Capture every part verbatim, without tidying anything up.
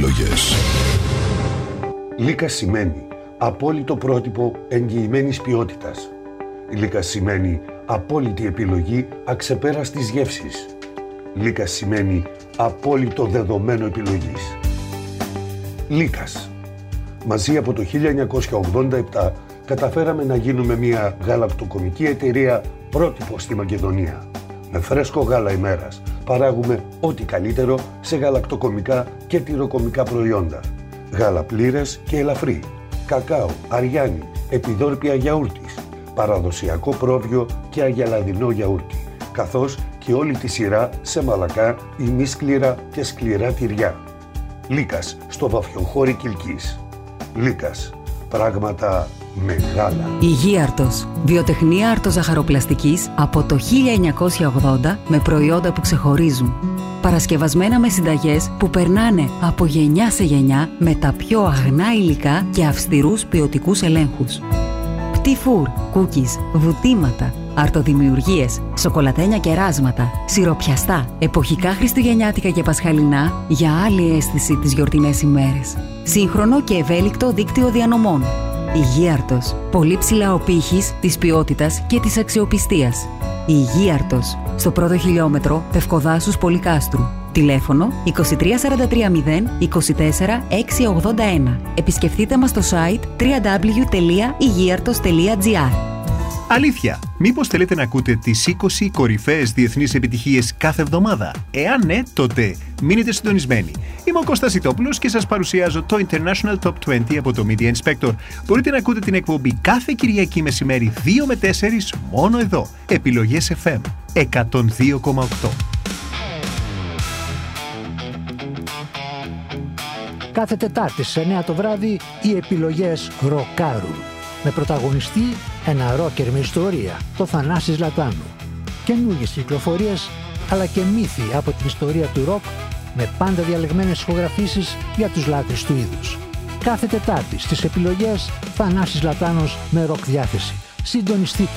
επιλογές. Λίκας σημαίνει απόλυτο πρότυπο εγγυημένης ποιότητας. Λίκας σημαίνει απόλυτη επιλογή αξεπέραστης γεύσης. Λίκας σημαίνει απόλυτο δεδομένο επιλογής. Λίκας. Μαζί από το χίλια εννιακόσια ογδόντα επτά καταφέραμε να γίνουμε μια γαλακτοκομική εταιρεία πρότυπο στη Μακεδονία. Με φρέσκο γάλα ημέρας παράγουμε ό,τι καλύτερο σε γαλακτοκομικά και τυροκομικά προϊόντα. Γάλα πλήρες και ελαφρύ, κακάο, αριάνι, επιδόρπια γιαούρτης, παραδοσιακό πρόβιο και αγελαδινό γιαούρτι, καθώς και όλη τη σειρά σε μαλακά, ημίσκληρα και σκληρά τυριά. Λίκας στο Βαφιοχώρι Κιλκής. Λίκας. Πράγματα μεγάλα. Υγίαρτος. Βιοτεχνία αρτοζαχαροπλαστικής από το χίλια εννιακόσια ογδόντα με προϊόντα που ξεχωρίζουν. Παρασκευασμένα με συνταγές που περνάνε από γενιά σε γενιά με τα πιο αγνά υλικά και αυστηρούς ποιοτικούς ελέγχους. Πτυφούρ, κούκκις, βουτήματα, αρτοδημιουργίες, σοκολατένια κεράσματα, σιροπιαστά, εποχικά χριστουγεννιάτικα και πασχαλινά για άλλη αίσθηση τις γιορτινές ημέρες. Σύγχρονο και ευέλικτο δίκτυο διανομών. Υγίαρτος. Πολύ ψηλά ο πύχης της ποιότητας και της αξιοπιστίας. Υγίαρτος. Στο πρώτο χιλιόμετρο Πευκοδάσους Πολυκάστρου. Τηλέφωνο είκοσι τρία σαράντα τρία μηδέν είκοσι τέσσερα εξακόσια ογδόντα ένα. Επισκεφτείτε μας στο site double-u double-u double-u τελεία υγίαρτος τελεία τζι άρ. Αλήθεια, μήπως θέλετε να ακούτε τις είκοσι κορυφαίες διεθνείς επιτυχίες κάθε εβδομάδα? Εάν ναι, τότε μείνετε συντονισμένοι. Είμαι ο Κώστας Ιτόπουλος και σας παρουσιάζω το International Top είκοσι από το Media Inspector. Μπορείτε να ακούτε την εκπομπή κάθε Κυριακή μεσημέρι δύο με τέσσερις μόνο εδώ. Επιλογές εφ εμ εκατόν δύο κόμμα οκτώ. Κάθε Τετάρτη στις εννιά το βράδυ οι επιλογές ροκάρουν. Με πρωταγωνιστή ένα ρόκερ με ιστορία, το Θανάσης Λατάνου. Καινούργιες κυκλοφορίες αλλά και μύθοι από την ιστορία του ροκ με πάντα διαλεγμένες ηχογραφήσεις για τους λάτρεις του είδους. Κάθε Τετάρτη στις επιλογές Θανάσης Λατάνος με ροκ διάθεση. Συντονιστείτε.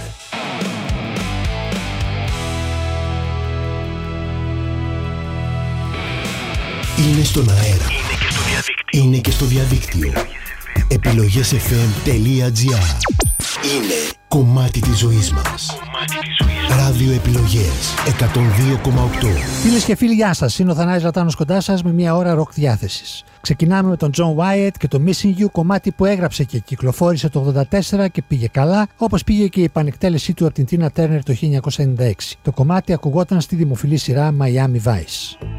Είναι στον αέρα. Είναι και στο διαδίκτυο. Είναι και στο διαδίκτυο. επιλογές εφ εμ τελεία τζι άρ. Είναι κομμάτι της ζωής μας. Κομμάτι της ζωής μας. Ράδιο επιλογές εκατόν δύο κόμμα οκτώ. Φίλες και φίλοι, γεια σας. Είναι ο Θανάσης Λατάνος κοντά σας με μια ώρα ροκ διάθεσης. Ξεκινάμε με τον John Wyatt και το Missing You, κομμάτι που έγραψε και κυκλοφόρησε το ογδόντα τέσσερα και πήγε καλά, όπως πήγε και η επανεκτέλεσή του από την Tina Turner το χίλια εννιακόσια ενενήντα έξι. Το κομμάτι ακουγόταν στη δημοφιλή σειρά Miami Vice.